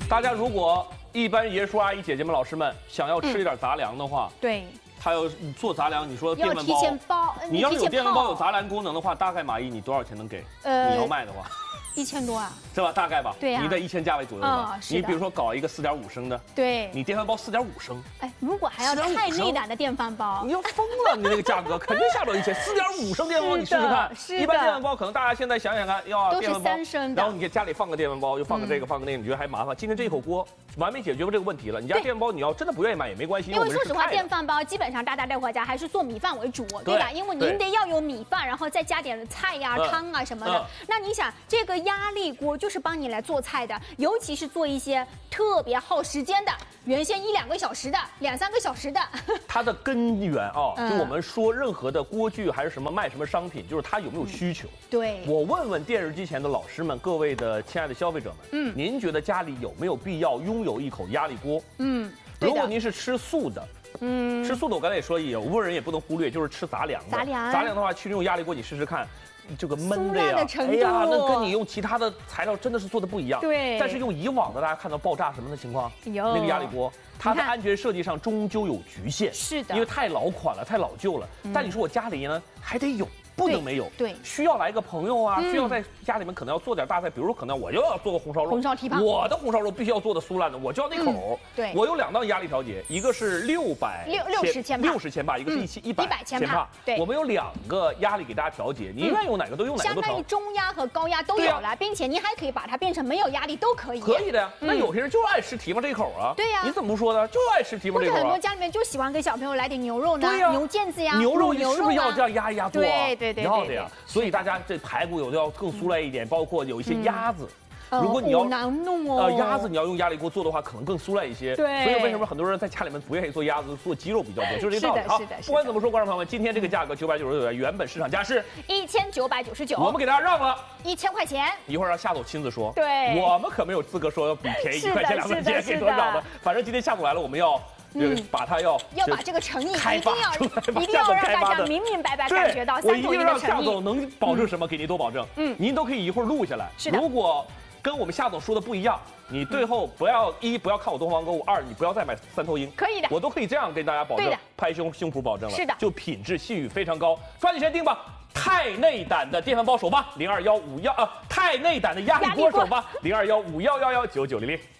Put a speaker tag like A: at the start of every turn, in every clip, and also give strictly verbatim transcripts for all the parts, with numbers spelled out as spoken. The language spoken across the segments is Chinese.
A: 大家如果一般爷叔阿姨姐姐们老师们想要吃一点杂粮的话，
B: 对，
A: 他要做杂粮，你说电饭
B: 要提前
A: 煲，
B: 包，
A: 你要是有电饭煲有
B: 提前
A: 杂粮功能的话，大概马姨你多少钱能给？
B: 呃
A: 你要卖的话。
B: 一千多啊？
A: 是吧？大概吧。
B: 对呀、啊。
A: 你在一千价位左右吧。
B: 嗯，是
A: 你比如说搞一个四点五升的，
B: 对，
A: 你电饭煲四点五升。
B: 哎，如果还要太内胆的电饭煲，
A: 你要疯了！你那个价格肯定下不了一千。四点五升电饭煲，你试试看。一般电饭煲可能大家现在想想看，要
B: 都是三升的，
A: 然后你给家里放个电饭煲，又放个这个，放个那个，你觉得还麻烦。今天这一口锅完美解决过这个问题了。你家电饭煲你要真的不愿意买也没关系，
B: 因为说实话，电饭煲基本上大家带回家还是做米饭为主，对吧？因为您得要有米饭，然后再加点菜呀、汤啊什么的。那你想，这个压力锅就是帮你来做菜的，尤其是做一些特别耗时间的，原先一两个小时的，两三个小时的。
A: 它的根源啊，就我们说任何的锅具还是什么卖什么商品，就是它有没有需求。
B: 对，
A: 我问问电视机前的老师们，各位的亲爱的消费者们，嗯，您觉得家里有没有必要拥有一口压力锅？嗯，如果您是吃素的。嗯，吃素的我刚才也说，有部分人也不能忽略，就是吃杂粮的。
B: 杂粮，
A: 杂粮的话，去用压力锅你试试看，这个焖的呀，哎呀，那跟你用其他的材料真的是做的不一样。
B: 对。
A: 但是用以往的，大家看到爆炸什么的情况，
B: 有
A: 那个压力锅，它的安全设计上终究有局限。
B: 是的。
A: 因为太老款了，太老旧了。嗯、但你说我家里呢，还得有。不能没有，
B: 对，
A: 需要来个朋友啊，需要在家里面可能要做点大菜，比如说可能我又要做个红烧肉，
B: 红烧蹄膀，
A: 我的红烧肉必须要做的酥烂的，我就要那口。
B: 对，
A: 我有两道压力调节，一个是六百
B: 六六十千帕，
A: 六十千帕，一个是一千一百千帕。
B: 对，
A: 我们有两个压力给大家调节，你愿意用哪个都用哪个都成。
B: 相当于中压和高压都有了，并且您还可以把它变成没有压力都可以。
A: 可以的呀，那有些人就是爱吃蹄膀这一口啊。
B: 对呀，
A: 你怎么不说呢？就爱吃蹄膀这一口啊。
B: 很多家里面就喜欢给小朋友来点牛肉呢，牛腱子呀，
A: 牛肉你是不是要这样压一压做啊？
B: 对对对，
A: 要的呀。所以大家这排骨有的要更酥烂一点，包括有一些鸭子，如果你要
B: 难弄哦，
A: 呃鸭子你要用压力锅做的话，可能更酥烂一些。
B: 对，
A: 所以为什么很多人在家里面不愿意做鸭子，做鸡肉比较多，就是这个道理。
B: 好，
A: 不管怎么说，观众朋友们，今天这个价格九百九十九元，原本市场价是
B: 一千九百九十九，
A: 我们给大家让了
B: 一千块钱。
A: 一会儿让夏总亲自说，
B: 对，
A: 我们可没有资格说要比便宜一块钱两块钱给多少的，反正今天夏总来了，我们要。嗯，把它要
B: 要把这个诚意一定要
A: 一
B: 定要让大家明明白白感觉到三头鹰的诚意。
A: 我一定让夏总能保证什么，给您都保证。嗯，您都可以一会儿录下来。
B: 是的。
A: 如果跟我们夏总说的不一样，你最后不要一不要看我东方购物，二你不要再买三头鹰。
B: 可以的，
A: 我都可以这样跟大家保证，拍胸胸脯保证了。
B: 是的，
A: 就品质信誉非常高，抓紧时间订吧。太内胆的电饭煲首发零二幺五幺啊，太内胆的压力锅首发零二幺五幺幺幺九九零零。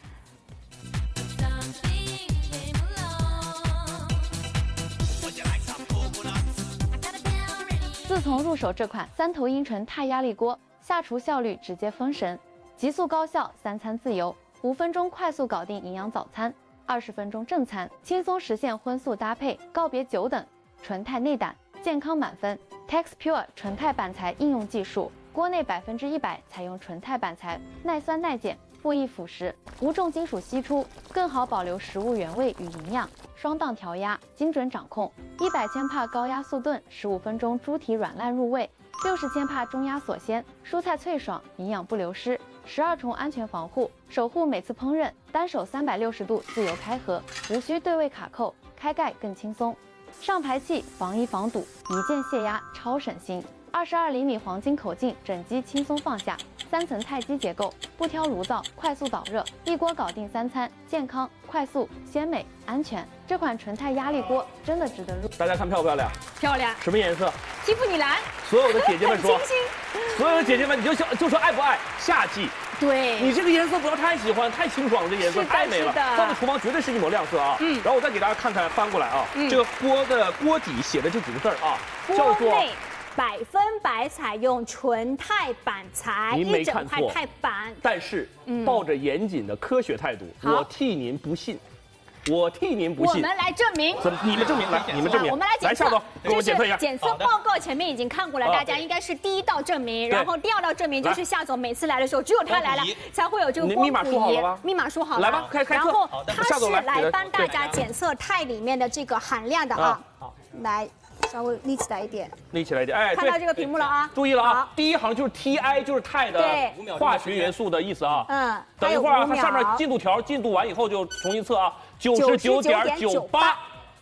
C: 自从入手这款三头鹰纯钛压力锅，下厨效率直接封神，极速高效，三餐自由，五分钟快速搞定营养早餐，二十分钟正餐，轻松实现荤素搭配，告别久等。纯钛内胆，健康满分 ，TexPure 纯钛板材应用技术，锅内百分之一百采用纯钛板材，耐酸耐碱，不易腐蚀，无重金属析出，更好保留食物原味与营养。双档调压，精准掌控，一百千帕高压速炖，十五分钟猪蹄软烂入味，六十千帕中压锁鲜，蔬菜脆爽，营养不流失，十二重安全防护，守护每次烹饪，单手三百六十度自由开合，无需对位卡扣，开盖更轻松。上排气防溢防堵，一键泄压，超省心。二十二厘米黄金口径，整机轻松放下，三层钛基结构，不挑炉灶，快速导热，一锅搞定三餐，健康、快速、鲜美、安全。这款纯钛压力锅真的值得入。
A: 大家看漂不漂亮？
B: 漂亮。
A: 什么颜色？
B: 蒂芙尼蓝。
A: 所有的姐姐们说，
B: 清新。
A: 所有的姐姐们，你就就说爱不爱？夏季。
B: 对。
A: 你这个颜色不要太喜欢，太清爽了，这颜色太美了，放在厨房绝对是一抹亮色啊。嗯。然后我再给大家看看，翻过来啊，这个锅的锅底写的这几个字啊，叫做。
B: 百分百采用纯钛板材，
A: 您没看错，
B: 钛板。
A: 但是抱着严谨的科学态度，我替您不信，我替您不信。
B: 我们来证明。
A: 怎么？你们证明来，你们证明。
B: 我们来检测。
A: 来，夏总，给我检测一下。
B: 检测报告前面已经看过了，大家应该是第一道证明，然后第二道证明就是夏总每次来的时候，只有他来了才会有这个锅谱仪。
A: 密码输好了吗？
B: 密码输好了。
A: 来吧，开开测。
B: 然后他是来帮大家检测钛里面的这个含量的啊。好，来。稍微立起来一点，
A: 立起来一点，哎，
B: 看到这个屏幕了啊！
A: 注意了啊！第一行就是 T I， 就是钛的化学元素的意思啊。
B: 嗯，
A: 等一会儿啊，它上面进度条进度完以后就重新测啊，九十九点九八，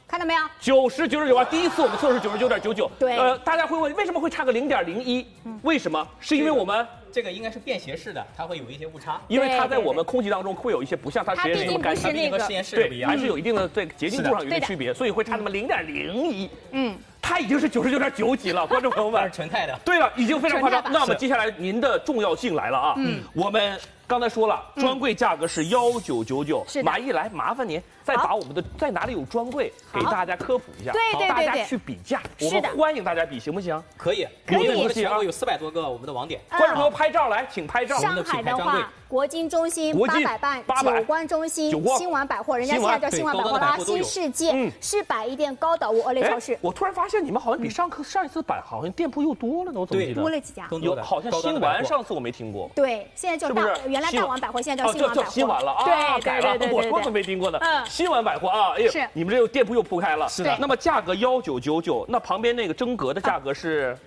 B: 看到没有？
A: 九十九十九啊！第一次我们测试九十九点九九。
B: 对。
A: 呃，大家会问为什么会差个零点零一？为什么？是因为我们。
D: 这个应该是便携式的，它会有一些误差，
A: 因为它在我们空气当中会有一些不像它实验室那么干净，
B: 它毕竟不是那个
D: 实验室的不一样，
A: 还是有一定的对洁净度上有一定区别，所以会差那么零点零一。嗯，它已经是九十九点九几了，观众朋友们，
D: 是纯钛的。
A: 对了，已经非常夸张。那么接下来您的重要性来了啊！嗯，我们刚才说了，专柜价格是幺九九九。
B: 是的。
A: 马毅来，麻烦您再把我们的在哪里有专柜给大家科普一下，
B: 对对对
A: 大家去比价，我们欢迎大家比，行不行？
D: 可以，
B: 可以。
D: 我们全国有四百多个我们的网点，
A: 观众朋友拍照来，请拍照。
B: 上海的话，国金中心、八百伴、九关中心、新丸百货，人家现在叫新丸百货啦，新世界、是百亿店、高岛屋、欧莱超市。
A: 我突然发现你们好像比上课上一次版好像店铺又多了呢，我怎么记得
B: 多了几家？
A: 有好像新丸上次我没听过。
B: 对，现在叫大，原来大丸百货，现在叫新丸百货。
A: 新丸了啊，
B: 对对对对，
A: 我说怎么没听过呢？嗯，新丸百货啊，哎呦，你们这个店铺又铺开了。
D: 是的。
A: 那么价格幺九九九，那旁边那个真格的价格是